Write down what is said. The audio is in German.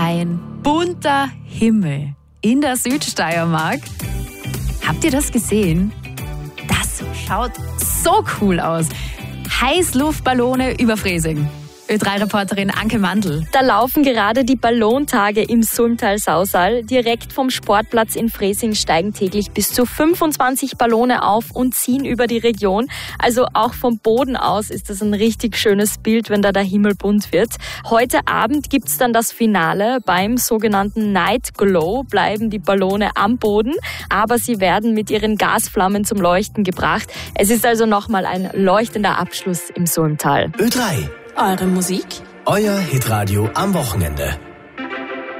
ein bunter Himmel in der Südsteiermark. Habt ihr das gesehen? Das schaut so cool aus. Heißluftballone über Freising. Ö3-Reporterin Anke Mandl. Da laufen gerade die Ballontage im Sulmtal-Sausal. Direkt vom Sportplatz in Freising steigen täglich bis zu 25 Ballone auf und ziehen über die Region. Also auch vom Boden aus ist das ein richtig schönes Bild, wenn da der Himmel bunt wird. Heute Abend gibt's dann das Finale. Beim sogenannten Night Glow bleiben die Ballone am Boden, aber sie werden mit ihren Gasflammen zum Leuchten gebracht. Es ist also nochmal ein leuchtender Abschluss im Sulmtal. Ö3. Eure Musik? Euer Hitradio am Wochenende.